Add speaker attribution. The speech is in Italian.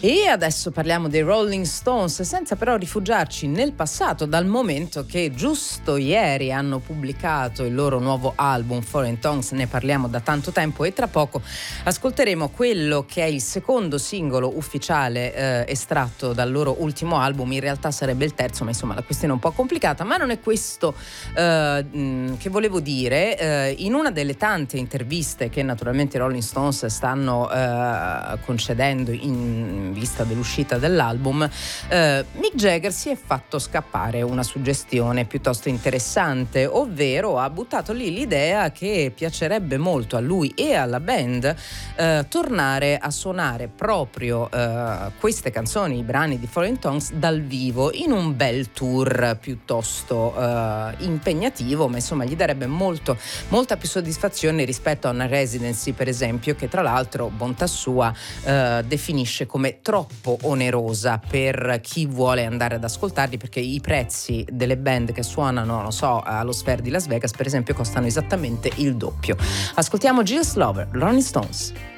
Speaker 1: E adesso parliamo dei Rolling Stones, senza però rifugiarci nel passato, dal momento che giusto ieri hanno pubblicato il loro nuovo album Foreign Tongues. Ne parliamo da tanto tempo e tra poco ascolteremo quello che è il secondo singolo ufficiale estratto dal loro ultimo album. In realtà sarebbe il terzo, ma insomma la questione è un po' complicata, ma non è questo che volevo dire. In una delle tante interviste che naturalmente i Rolling Stones stanno concedendo in vista dell'uscita dell'album, Mick Jagger si è fatto scappare una suggestione piuttosto interessante, ovvero ha buttato lì l'idea che piacerebbe molto a lui e alla band tornare a suonare proprio queste canzoni, i brani di Foreign Tongues dal vivo in un bel tour piuttosto impegnativo, ma insomma gli darebbe molta più soddisfazione rispetto a una residency, per esempio, che tra l'altro, bontà sua, definisce come troppo onerosa per chi vuole andare ad ascoltarli, perché i prezzi delle band che suonano, non so, allo Sphere di Las Vegas per esempio costano esattamente il doppio. Ascoltiamo Gilles Lover, Rolling Stones.